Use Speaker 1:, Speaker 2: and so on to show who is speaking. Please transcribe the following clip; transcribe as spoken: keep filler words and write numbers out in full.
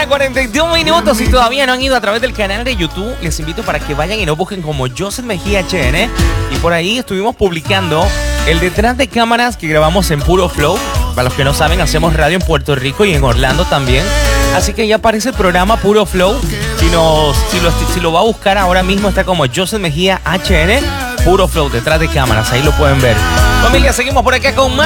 Speaker 1: cuarenta y dos minutos. Si todavía no han ido a través del canal de YouTube, les invito para que vayan y nos busquen como Joseph Mejía H N. Y por ahí estuvimos publicando el detrás de cámaras que grabamos en Puro Flow. Para los que no saben, hacemos radio en Puerto Rico y en Orlando también. Así que ya aparece el programa Puro Flow. Si, nos, si, lo, si lo va a buscar ahora mismo, está como Joseph Mejía H N. Puro Flow, detrás de cámaras. Ahí lo pueden ver. Familia, seguimos por acá con más.